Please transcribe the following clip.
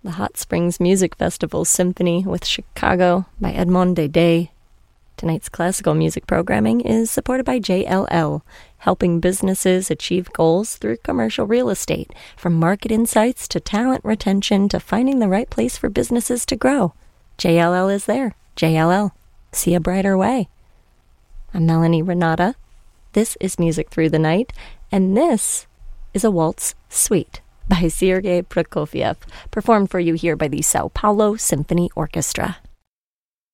the Hot Springs Music Festival Symphony with Chicago by Edmond Dede. Tonight's classical music programming is supported by JLL, helping businesses achieve goals through commercial real estate, from market insights to talent retention to finding the right place for businesses to grow. JLL is there. JLL. See a brighter way. I'm Melanie Renata. This is Music Through the Night, and this is a waltz suite by Sergei Prokofiev, performed for you here by the Sao Paulo Symphony Orchestra.